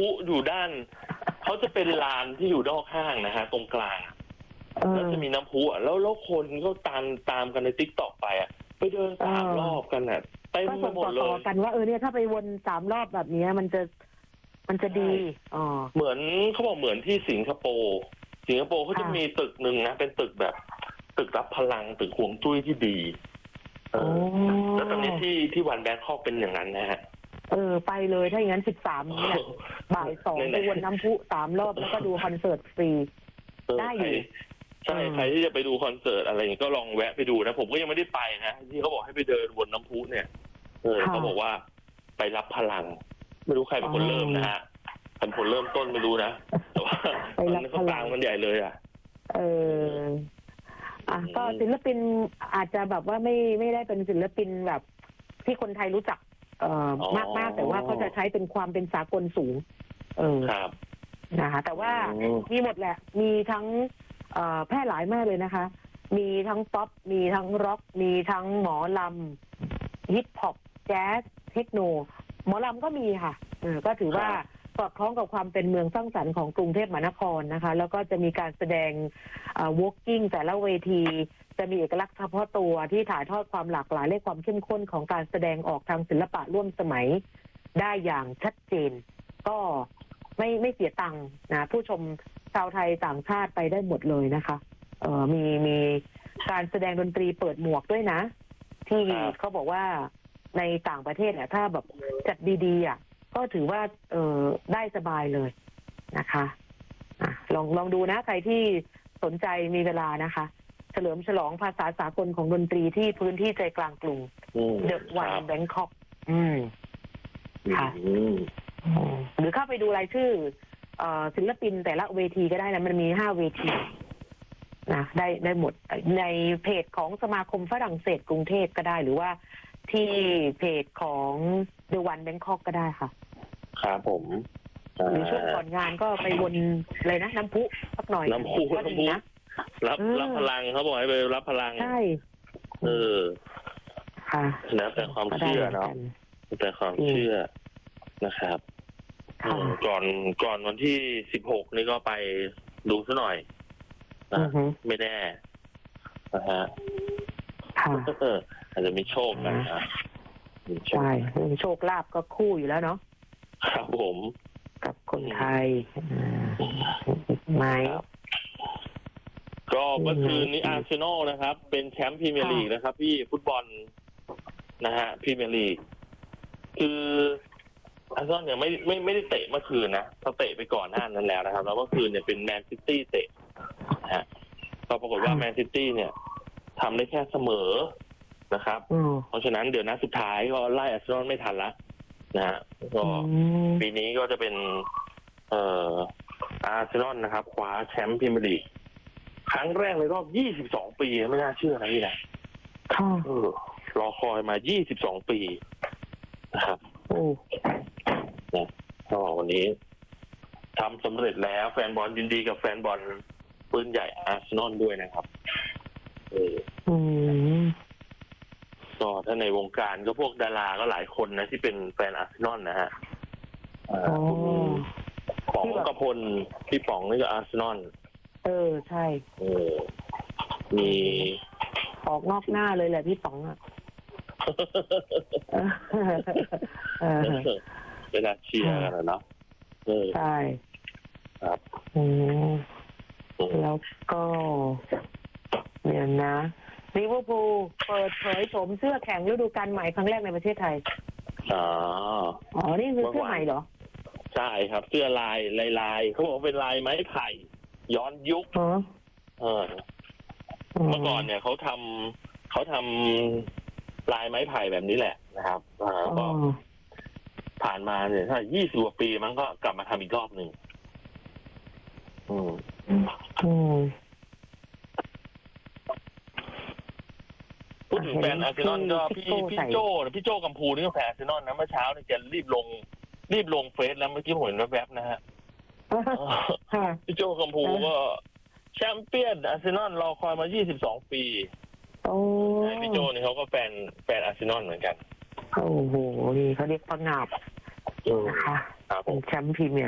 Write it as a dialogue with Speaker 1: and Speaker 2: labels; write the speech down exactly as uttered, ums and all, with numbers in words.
Speaker 1: พุอยู่ด้านเขาจะเป็นลานที่อยู่นอกห้างนะฮะตรงกลางแล้วจะมีน้ำพุอ่ะแล้วแล้วคนก็ตามตามกันในติ๊กต็อกไปอ่ะไปเดินสามรอบกันอ่ะเต็มไปหมดเลย
Speaker 2: กันว่าเออเนี่ยถ้าไปวนสามรอบแบบนี้มันจะมันจะดีอ๋อ
Speaker 1: เหมือนเขาบอกเหมือนที่สิงคโปร์สิงคโปร์เขาจะมีตึกหนึ่งนะเป็นตึกแบบตึกรับพลังตึกห่วงจุ้ยที่ดีเออแล้วตอนนี้ที่ที่วันแบงคอกเป็นอย่างนั้นนะฮะ
Speaker 2: เออไปเลยถ้าอย่างนั้นสิบสามเนี่ยบ่ายสองไปวนน้ำพุสามรอบแล้วก็ดูคอนเสิร์ตฟรีได้อยู่
Speaker 1: ใช่ใครที่จะไปดูคอนเสิร์ตอะไรอย่างนี้ก็ลองแวะไปดูนะผมก็ยังไม่ได้ไปนะที่เขาบอกให้ไปเดินวนน้ำพุเนี่ยเออเขาบอกว่าไปรับพลังไม่รู้ใครเป็นคนเริ่มนะฮะเป็นคนเริ่มต้นไม่รู้นะแต่ว่ามันก็กลางมันใหญ่เลยอ่ะ
Speaker 2: เอออ่ะก็ศิลปินอาจจะแบบว่าไม่ไม่ได้เป็นศิลปินแบบที่คนไทยรู้จักเอ่อมากมากแต่ว่าเขาจะใช้เป็นความเป็นสากลสูงเออ
Speaker 1: ครับ
Speaker 2: นะคะแต่ว่ามีหมดแหละมีทั้งแพร่หลายมากเลยนะคะมีทั้งป๊อปมีทั้งร็อกมีทั้งหมอลำฮิปฮอปแจ๊สเทคโนหมอลำก็มีค่ะเออก็ถือว่าสอดคล้องกับความเป็นเมืองสร้างสรรค์ของกรุงเทพมหานครนะคะแล้วก็จะมีการแสดง walking แต่ละเวทีจะมีเอกลักษณ์เฉพาะตัวที่ถ่ายทอดความหลากหลายและความเข้มข้นของการแสดงออกทางศิลปะร่วมสมัยได้อย่างชัดเจนก็ไม่ไม่เสียตังค์นะผู้ชมชาวไทยต่างชาติไปได้หมดเลยนะคะเออมีมีการแสดงดนตรีเปิดหมวกด้วยนะที่เขาบอกว่าในต่างประเทศเนี่ยถ้าแบบจัดดีๆอ่ะก็ถือว่าเออได้สบายเลยนะคะอ่ะลองลองดูนะใครที่สนใจมีเวลานะคะเฉลิมฉลองภาษาสากลของดนตรีที่พื้นที่ใจกลางกรุงเดอะวันแบงคอกอืมค่ะหรือเข้าไปดูรายชื่อศิลปินแต่ละเวทีก็ได้นะมันมีห้าเวทีนะได้ได้หมดในเพจของสมาคมฝรั่งเศสกรุงเทพก็ได้หรือว่าที่เพจของเดอะวันแบงคอกก็ได้ค่ะ
Speaker 1: ครับผม
Speaker 2: หรือช่วงก่อนงานก็ไปวนเลยนะน้ำพุสักหน่อย
Speaker 1: น้ำพุน้ำพุนะรับรับพลังเขาบอกให้ไปรับพลัง
Speaker 2: ใช่
Speaker 1: เออ
Speaker 2: ค่ะ
Speaker 1: แล้วแต่ความเชื่อเนาะแต่ความเชื่อนะครับก่อนก่อนวันที่สิบหกนี่ก็ไปดูซะหน่อยนะไม่แน่นะฮะอาจจะมีโชคกันนะ
Speaker 2: ใช่โชคลาภก็คู่อยู่แล้วเนาะ
Speaker 1: ครับผม
Speaker 2: กับคนไทยไหม
Speaker 1: ก็เมื่อคืนนี้อาร์เซนอลนะครับเป็นแชมป์พรีเมียร์ลีกนะครับพี่ฟุตบอลนะฮะพรีเมียร์ลีกคืออาร์เซนอลเนี่ยไม่ไม่ไม่ได้เตะเมื่อคืนนะเขาเตะไปก่อนหน้านั้นแล้วนะครับแล้วเมื่อคืนเนี่ยเป็นแมนซิตี้เตะนะฮะก็ปรากฏว่าแมนซิตี้เนี่ยทำได้แค่เสมอนะครับเพราะฉะนั้นเดี๋ยวนัดสุดท้ายก็ไล่อาร์เซนอลไม่ทันละนะฮะก็ปีนี้ก็จะเป็นเอ่ออาร์เซนอลนะครับคว้าแชมป์พรีเมียร์ลีกครั้งแรกในรอบยี่สิบสองปีไม่น่าเชื่อนะพี่นะเออรอคอยมายี่สิบสองปีนะครับ
Speaker 2: โอ้
Speaker 1: นะก็วันนี้ทำสำเร็จแล้วแฟนบอลยินดีกับแฟนบอลปืนใหญ่อาร์เซนอลด้วยนะครับเออก็ถ้าในวงการก็พวกดาราก็หลายคนนะที่เป็นแฟนอาร์เซนอลนะฮะของกระพลพี่ป๋องนี่ก็อาร์เซนอล
Speaker 2: เออใช่
Speaker 1: เออมี
Speaker 2: ออกนอกหน้าเลยแหละพี่ป๋องอ่ะ
Speaker 1: เวลาเชียร์กันเนาะ
Speaker 2: ใช่
Speaker 1: ครับ
Speaker 2: อืมแล้วก็เนี่ยนะลิเวอร์พูลเปิดเผยโฉมเสื้อแข่งฤดูกาลใหม่ครั้งแรกในประเทศไทย
Speaker 1: อ๋อ
Speaker 2: อ๋อนี่คือเสื้อใหม่เหรอ
Speaker 1: ใช่ครับเสื้อลายลายลายเขาบอกเป็นลายไม้ไผ่ย้อนยุคเออเมื่อก่อนเนี่ยเขาทำเขาทำลายไม้ไผ่แบบนี้แหละนะครับแล้วก็ผ่านมาเนี่ยถ้ายี่สิบกว่าปีมันก็กลับมาทำอีกรอบหนึ่งอืม
Speaker 2: อืม
Speaker 1: พูดถึงแฟนอาร์เซนอลก็พี่พี่โจ้พี่โจ้กัมพูนี่ก็แฟนอาร์เซนอลนะเมื่อเช้าเนี่ยจะรีบลงรีบลงเฟซแล้วเมื่อกี้ผมเห็นแวบๆนะฮะพี่โจ้กัมพูก็แชมเปี้ยนอาร์เซนอลรอคอยมายี่สิบสองปี
Speaker 2: โอ้
Speaker 1: พี่โจ้นี่เขาก็แฟนแฟนอาร์เซนอลเหมือนกัน
Speaker 2: โอ้โหนี่เขาเรียกพังงาบนะคะเป็นแชมป์พรีเมียร์